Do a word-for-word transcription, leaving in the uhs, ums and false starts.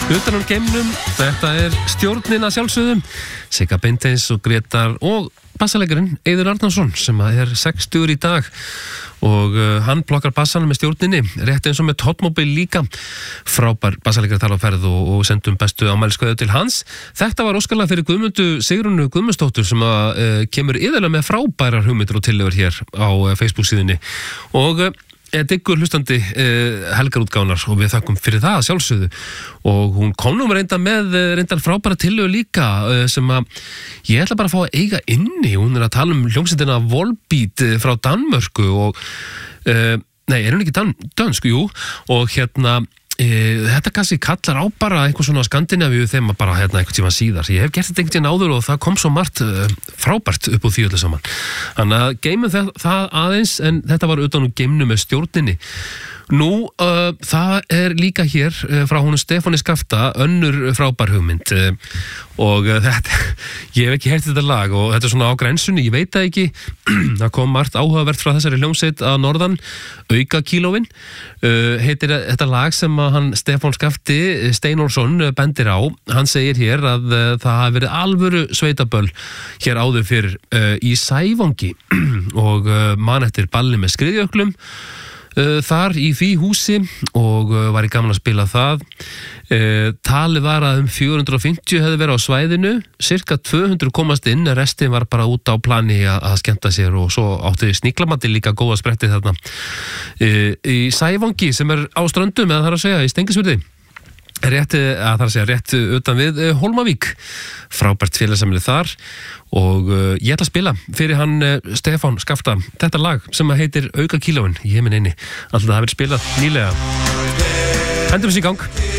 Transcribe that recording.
Utan um geimnum, þetta er stjórnin að sjálfsögðum, Sigga Beinteins og Grétar og bassalegarinn Eiður Arnarsson sem er sextugur í dag og uh, hann plokkar bassanum með stjórninni, rétt eins og með Totmobil líka. Frábær bassalegar þar á ferð og, og sendum bestu ámæliskveðju til hans. Þetta var óskalag fyrir Guðmundu Sigrúnu Guðmundsdóttur sem að uh, kemur yðurlega með frábærar hugmyndir og tillögur hér á uh, Facebook síðunni og uh, diggur hlustandi uh, helgarútgánar og við þakkum fyrir það sjálfsögðu og hún kom nú reynda með uh, reyndar frábæra tillögu líka uh, sem að ég ætla bara að fá að eiga inni. Hún er að tala um hljómsveitina Volbeat uh, frá Danmörku og uh, nei, er hún ekki dan, dansk, jú og hérna Uh, þetta kannski kallar á bara einhver svona Skandinavíu þema bara hérna einhvern tíma síðar. Ég hef gert þetta einhvern tíma áður og það kom svo margt uh, frábært upp úr því öllu saman. Þannig að geimum það, það aðeins en þetta var utan úr geimnu með stjórninni. Nú, uh, það er líka hér uh, frá hún Stefáni Skafta önnur frábær hugmynd uh, og uh, þetta, ég hef ekki heyrt þetta lag og þetta er svona á grensunni, ég veit það ekki það kom margt áhugavert frá þessari hljómsveit að norðan, Auka kílóin uh, heitir þetta lag sem að hann Stefán Skafti Steinórsson bendir á, hann segir hér að uh, það hafi verið alvöru sveitaböll hér áður fyrir uh, í Sævangi og uh, man eftir balli með skriðjöklum Uh, þar í því húsi og uh, var ég gaman að spila það uh, talið var að um fjögur hundruð og fimmtíu hefði verið á svæðinu, cirka tvö hundruð komast inn, restin var bara út á plani að, að skemmta sér og svo átti Sníklamatti líka góða spretti þarna uh, í Sævangi sem er á ströndum eða þar að segja í Stengisfirði rétt, að þar að segja rétt utan við uh, Hólmavík, frábært félagsamlið þar og uh, ég ætla að spila fyrir hann uh, Stefán Skafta þetta lag sem heitir Auka kílóin, ég minn einni alltaf það hafi verið spilað nýlega. Hendum þessi í gang.